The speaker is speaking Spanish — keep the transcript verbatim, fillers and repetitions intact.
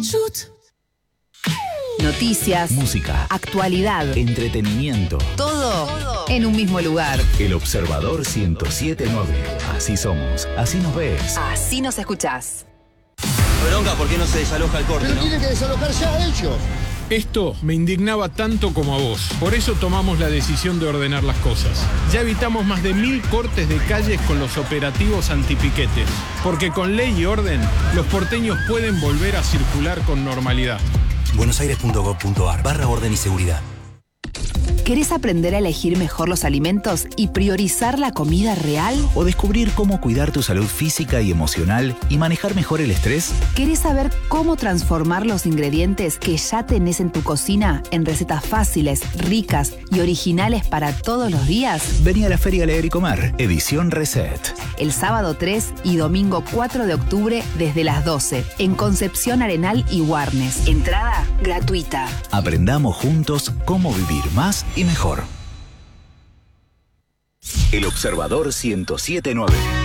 Shoot. Noticias, música, actualidad, entretenimiento. Todo, todo en un mismo lugar. El Observador ciento siete punto nueve. Así somos, así nos ves. Así nos escuchás. Bronca, ¿por qué no se desaloja el corte? Pero ¿no? tienen que desalojar ya ellos. Esto me indignaba tanto como a vos. Por eso tomamos la decisión de ordenar las cosas. Ya evitamos más de mil cortes de calles con los operativos antipiquetes. Porque con ley y orden, los porteños pueden volver a circular con normalidad. buenosaires punto gov punto ar barra orden y seguridad. ¿Querés aprender a elegir mejor los alimentos y priorizar la comida real? ¿O descubrir cómo cuidar tu salud física y emocional y manejar mejor el estrés? ¿Querés saber cómo transformar los ingredientes que ya tenés en tu cocina en recetas fáciles, ricas y originales para todos los días? Vení a la Feria Leer y Comer, edición Reset. El sábado tres y domingo cuatro de octubre desde las doce, en Concepción Arenal y Warnes. Entrada gratuita. Aprendamos juntos cómo vivir más y mejor. El Observador ciento siete punto nueve.